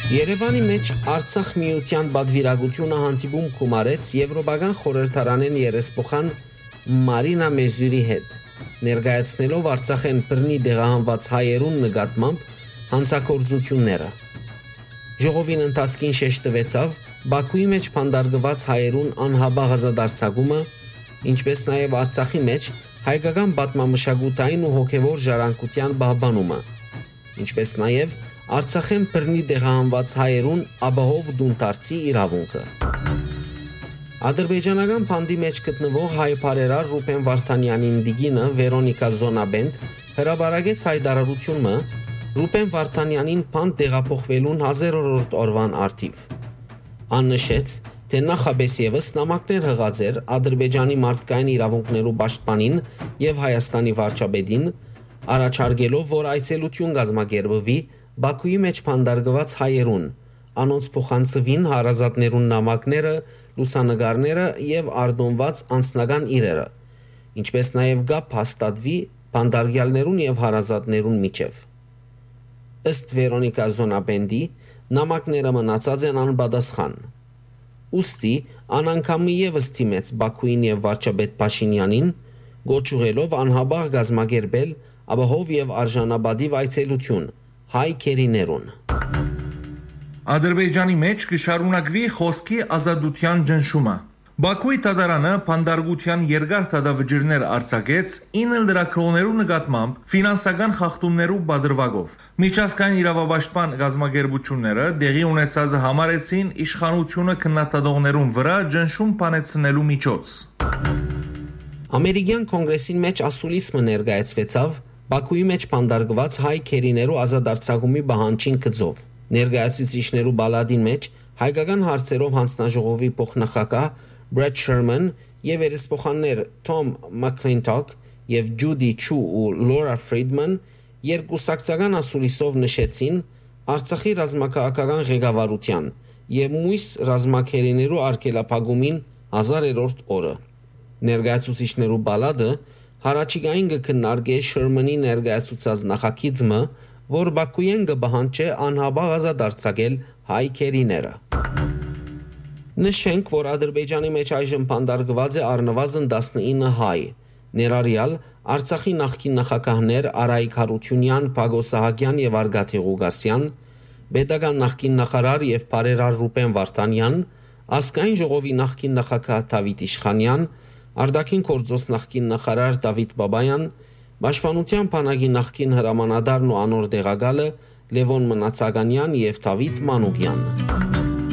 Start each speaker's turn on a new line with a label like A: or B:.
A: Երևանի մեջ Արցախ միության բادվիրագությունը հանդիպում գումարեց Եվրոպական խորհրդարանեն երեսփոխան Մարինա Մեզյուրի հետ, ներկայացնելով Արցախեն բռնի դեղահանված հայերուն նկատմամբ հանցագործությունները։ Ժողովին ընթացքին շեշտվեցավ Բաքուի մեջ փանդարգված հայերուն անհաբաղ ազատարձակումը, ինչպես նաև Արցախի մեջ հայկական պատմամշակութային ու հոգևոր ժառանգության պահպանումը, ինչպես նաև Արցախեն բռնի դեղահանված հայերուն ապահով դունտարցի իրավունքը։ Ադրբեջանական փանդի մեջ գտնվող հայ բարերար Ռուբեն Վարդանյանին դիգինը Վերոնիկա Զոնաբենդ հրաբարագեց հայտարարությունը Ռուբեն Վարդանյանին փանդ տեղափոխվելուն 1000-րդ օրվան արդիվ։ Աննշեց, թե նախաբես եւս նամակներ հղած էր Ադրբեջանի մարդկային իրավունքներու պաշտպանին եւ Հայաստանի վարչապետին, առաջարկելով, որ այցելություն կազմակերպվի Բաքուի մեջ փանդարգված հայերուն, անոնց փոխանցվին հարազատներուն նամակները, լուսանկարները եւ արտոնված անձնական իրերը, ինչպես նաեւ գապ հաստատվի փանդարգյալներուն եւ հարազատներուն միջև։ Ըստ Վերոնիկա Զոնաբենդի, նամակները մնացած են անպատասխան։ Ուստի անանգամի եւս թիմեց Բաքուին եւ վարչապետ Փաշինյանին, գոչուղելով անհաբաղ կազմակերպել ապահով եւ արժանապատիվ այցելություն հայ քերիներուն։
B: Ադրբեջանի մեջ կշարունակվի խոսքի ազատության ճնշումը։ Բաքուի դատարանը փանդարգության երկար դատավճիռներ արձակեց 9 լրագրողներու նկատմամբ ֆինանսական խախտումներու բادرվագով։ Միջազգային իրավապաշտպան գազམ་ագերբությունները դեղի ունեցածը համարեցին իշխանությունը քննադատողներուն վրա ճնշում բանեցնելու միջոց։
A: Ամերիկյան կոնգրեսին մեջ ասուլիսմը ներկայացվեցավ Բաքուի մեջ փանդարգված հայ քերիներու ազատարձակումի բանջին գծով։ Ներկայացուցիչներու բալադին մեջ հայկական հարցերով հանձնաժողովի փոխնախագահ Brad Sherman եւ երեսփոխաններ Tom McClintock եւ Judy Chu ու Laura Friedman երկուսակցական ասուլիսով նշեցին Արցախի ռազմաքաղաքական ղեկավարության եւ մույս ռազմաքերիներու արգելափակումին 1000-րդ օրը։ Ներկայացուցիչներու բալադը հարաճիգային կքննարկե Շերմանի ներկայացուցած նախագիծը, որ Բաքուին կբահանջի անհաբաղ ազատարձակել հայ քերիները։ Նշենք, որ Ադրբեջանի մեջ այժմ փանդարգված է առնվազն 19 հայ, ներառյալ Արցախի նախկին նախագահներ Արայիկ Հարությունյան, Պագոս Սահակյան եւ Արգաթի Ղուգասյան, Պետական նախկին նախարար եւ բարերար Ռուբեն Վարդանյան, Ազգային ժողովի նախկին նախագահ Դավիթ Իշխանյան, Արտաքին գործոս նախկին նախարար Դավիթ Բաբայան, Պաշտպանության բանակի նախկին հրամանատարն ու անոր դեղակալը Լևոն Մնացականյան եւ Դավիթ Մանուկյան։